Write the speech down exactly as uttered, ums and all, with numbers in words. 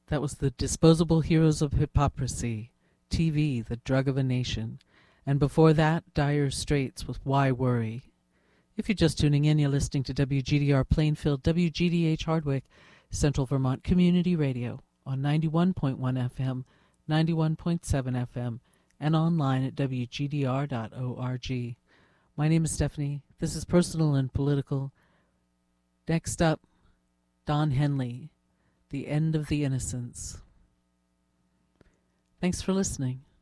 That was the Disposable Heroes of Hypocrisy, T V, the Drug of a Nation. And before that, Dire Straits with Why Worry. If you're just tuning in, you're listening to W G D R Plainfield, W G D H Hardwick, Central Vermont Community Radio on ninety-one point one F M, ninety-one point seven F M, and online at W G D R dot org. My name is Stephanie. This is Personal and Political. Next up, Don Henley, The End of the Innocents. Thanks for listening.